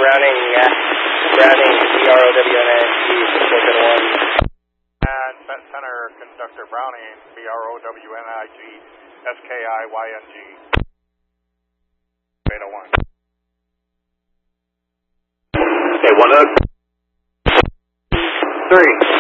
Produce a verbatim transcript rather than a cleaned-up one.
Browning, uh, Browning, B R O W N I N G, four seven one. And Center Conductor Browning, B R O W N I G, S K I Y N G, eight oh one. Okay, one up. Three.